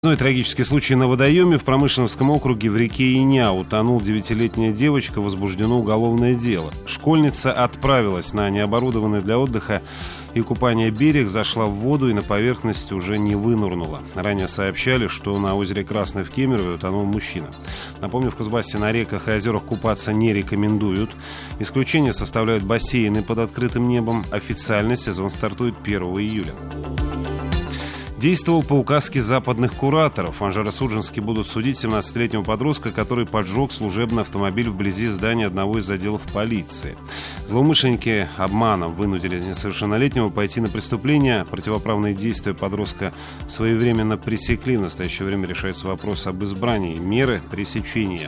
Ну и трагический случай на водоеме в Промышленском округе в реке Иня. Утонул 9-летняя девочка, возбуждено уголовное дело. Школьница отправилась на необорудованный для отдыха и купания берег, зашла в воду и на поверхность уже не вынырнула. Ранее сообщали, что на озере Красное в Кемерово утонул мужчина. Напомню, в Кузбассе на реках и озерах купаться не рекомендуют. Исключение составляют бассейны под открытым небом. Официально сезон стартует 1 июля. Действовал по указке западных кураторов. В Анжеро-Судженске будут судить 17-летнего подростка, который поджег служебный автомобиль вблизи здания одного из отделов полиции. Злоумышленники обманом вынудили несовершеннолетнего пойти на преступление. Противоправные действия подростка своевременно пресекли. В настоящее время решается вопрос об избрании меры пресечения.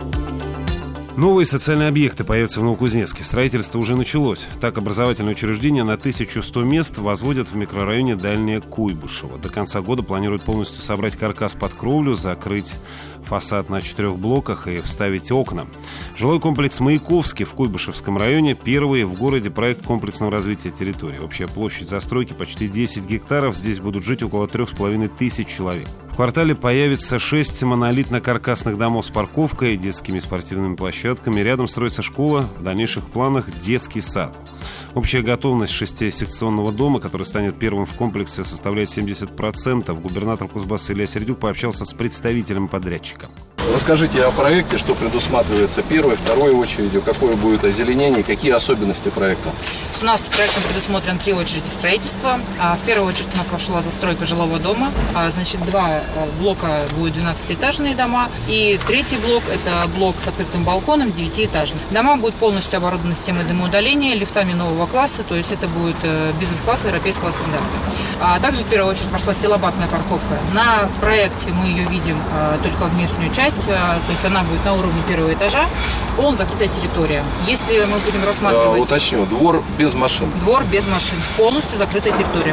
Новые социальные объекты появятся в Новокузнецке. Строительство уже началось. Так, образовательное учреждение на 1100 мест возводят в микрорайоне Дальнее Куйбышево. До конца года планируют полностью собрать каркас под кровлю, закрыть фасад на 4 блоках и вставить окна. Жилой комплекс «Маяковский» в Куйбышевском районе – первый в городе проект комплексного развития территории. Общая площадь застройки почти 10 гектаров. Здесь будут жить около 3500 человек. В квартале появится 6 монолитно-каркасных домов с парковкой, детскими и спортивными площадками. Рядом строится школа, в дальнейших планах детский сад. Общая готовность 6-секционного дома, который станет первым в комплексе, составляет 70%. Губернатор Кузбасса Илья Сердюк пообщался с представителем подрядчика. Расскажите о проекте, что предусматривается первой, второй очередью, какое будет озеленение, какие особенности проекта? У нас с проектом предусмотрен 3 очереди строительства. В первую очередь у нас вошла застройка жилого дома. Значит, 2 блока будут 12-этажные дома. И 3-й блок – это блок с открытым балконом, 9-этажный. Дома будут полностью оборудованы системой дымоудаления, лифтами нового класса, то есть это будет бизнес-класс европейского стандарта. Также в первую очередь пошла стилобатная парковка. На проекте мы ее видим только внешнюю часть, то есть она будет на уровне 1-го этажа. Полностью закрытая территория. Если мы будем рассматривать... Уточню, двор без машин. Двор без машин. Полностью закрытая территория.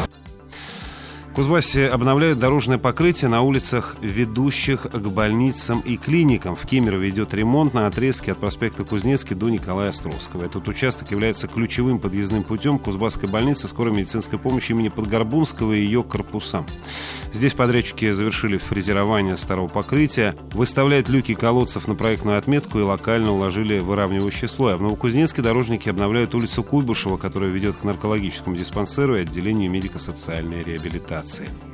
В Кузбассе обновляют дорожное покрытие на улицах, ведущих к больницам и клиникам. В Кемерово идет ремонт на отрезке от проспекта Кузнецкий до Николая Островского. Этот участок является ключевым подъездным путем к Кузбасской больнице скорой медицинской помощи имени Подгорбунского и ее корпусам. Здесь подрядчики завершили фрезерование старого покрытия, выставляют люки колодцев на проектную отметку и локально уложили выравнивающий слой. А в Новокузнецке дорожники обновляют улицу Куйбышева, которая ведет к наркологическому диспансеру и отделению медико-социальной реабилитации.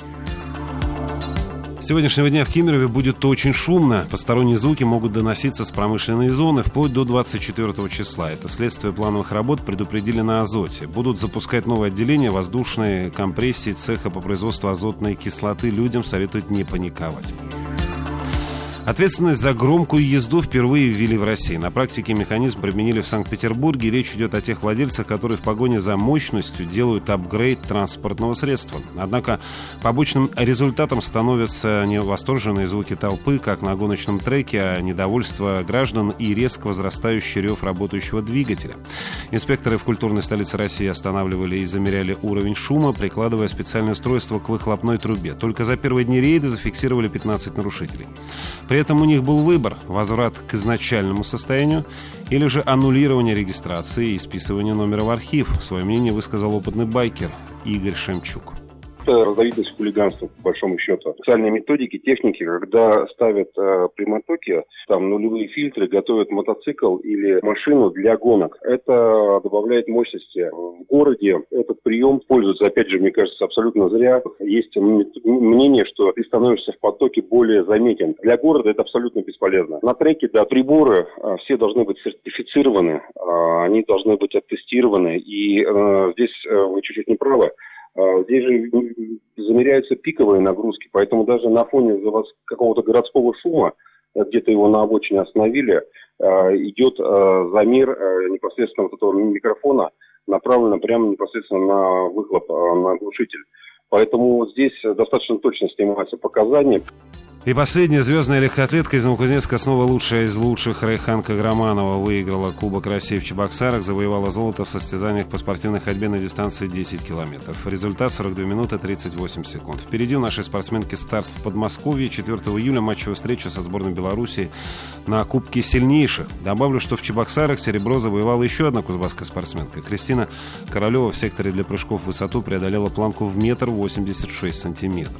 С сегодняшнего дня в Кемерове будет очень шумно. Посторонние звуки могут доноситься с промышленной зоны вплоть до 24 числа. Это следствие плановых работ предупредили на Азоте. Будут запускать новое отделение воздушной компрессии цеха по производству азотной кислоты. Людям советуют не паниковать. Ответственность за громкую езду впервые ввели в России. На практике механизм применили в Санкт-Петербурге. Речь идет о тех владельцах, которые в погоне за мощностью делают апгрейд транспортного средства. Однако побочным результатом становятся не восторженные звуки толпы, как на гоночном треке, а недовольство граждан и резко возрастающий рев работающего двигателя. Инспекторы в культурной столице России останавливали и замеряли уровень шума, прикладывая специальное устройство к выхлопной трубе. Только за первые дни рейда зафиксировали 15 нарушителей. При этом у них был выбор – возврат к изначальному состоянию или же аннулирование регистрации и списывание номера в архив. Свое мнение высказал опытный байкер Игорь Шемчук. Это разновидность хулиганства, по большому счету. Специальные методики, техники, когда ставят при мотоке там нулевые фильтры, готовят мотоцикл или машину для гонок. Это добавляет мощности. В городе этот прием пользуется, опять же, мне кажется, абсолютно зря. Есть мнение, что ты становишься в потоке более заметен. Для города это абсолютно бесполезно. На треке, да, приборы все должны быть сертифицированы, они должны быть оттестированы. И здесь вы чуть-чуть не правы. Здесь же замеряются пиковые нагрузки, поэтому даже на фоне какого-то городского шума, где-то его на обочине остановили, идет замер непосредственно вот этого микрофона, направлен прямо непосредственно на выхлоп, на глушитель. Поэтому здесь достаточно точно снимаются показания. И последняя звездная легкоатлетка из Новокузнецка, снова лучшая из лучших, Райхан Каграманова, выиграла Кубок России в Чебоксарах, завоевала золото в состязаниях по спортивной ходьбе на дистанции 10 километров. Результат 42 минуты 38 секунд. Впереди у нашей спортсменки старт в Подмосковье. 4 июля матчевая встреча со сборной Беларуси на Кубке сильнейших. Добавлю, что в Чебоксарах серебро завоевала еще одна кузбасская спортсменка. Кристина Королева в секторе для прыжков в высоту преодолела планку в 1,86 метра.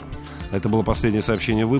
Это было последнее сообщение